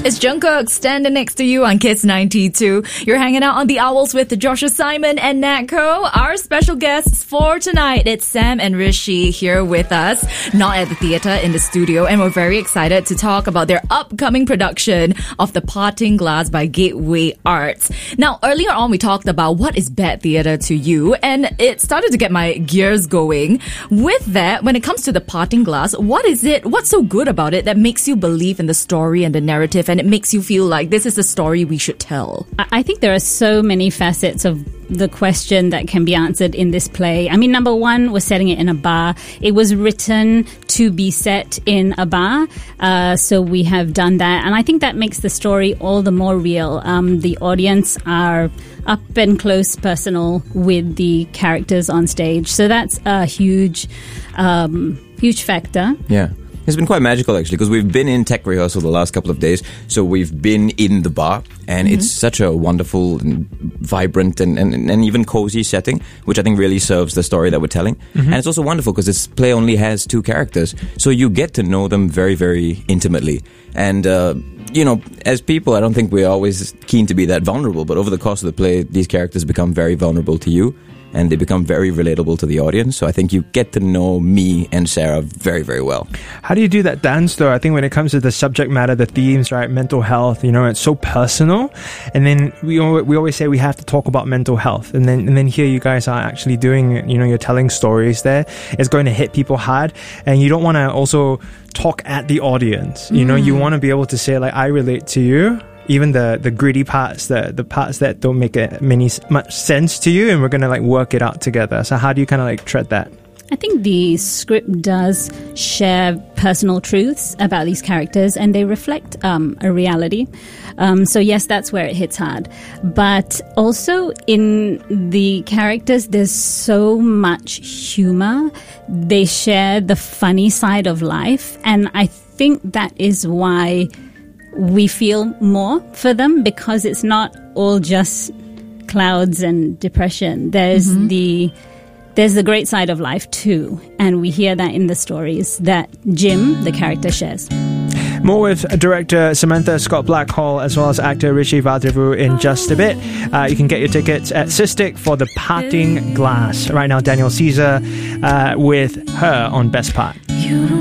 It's Jungkook standing next to you on Kiss 92. You're hanging out on the Owls with Joshua Simon and Nat Ko. Our special guests for tonight, it's Sam and Rishi here with us, not at the theatre, in the studio, and we're very excited to talk about their upcoming production of The Parting Glass by Gateway Arts. Now, earlier on, we talked about what is bad theatre to you, and it started to get my gears going. With that, when it comes to The Parting Glass, what's so good about it that makes you believe in the story and the narrative, and it makes you feel like this is a story we should tell? I think there are so many facets of the question that can be answered in this play. I mean, number one was setting it in a bar. It was written to be set in a bar, so we have done that. And I think that makes the story all the more real. The audience are up and close personal with the characters on stage. So that's a huge factor. Yeah. It's been quite magical, actually, because we've been in tech rehearsal the last couple of days. So we've been in the bar, and it's such a wonderful and vibrant and even cozy setting, which I think really serves the story that we're telling. And it's also wonderful because this play only has two characters. So you get to know them very, very intimately. And, as people, I don't think we're always keen to be that vulnerable. But over the course of the play, these characters become very vulnerable to you. And they become very relatable to the audience. So I think you get to know me and Sarah very, very well. How do you do that dance, though? I think when it comes to the subject matter, the themes, right? Mental health, it's so personal. And then we always say we have to talk about mental health. And then here you guys are actually doing it. You're telling stories there. It's going to hit people hard. And you don't want to also talk at the audience. You want to be able to say, like, I relate to you. Even the gritty parts, the parts that don't make much sense to you, and we're going to work it out together. So how do you kind of tread that? I think the script does share personal truths about these characters, and they reflect a reality. So yes, that's where it hits hard. But also in the characters, there's so much humor. They share the funny side of life, and I think that is why we feel more for them, because it's not all just clouds and depression. There's the great side of life too, and we hear that in the stories that Jim, the character, shares. More with director Samantha Scott Blackhall as well as actor Rishi Vadrivu in just a bit. You can get your tickets at Cystic for The Parting Glass. Right now, Daniel Caesar with her on Best Part.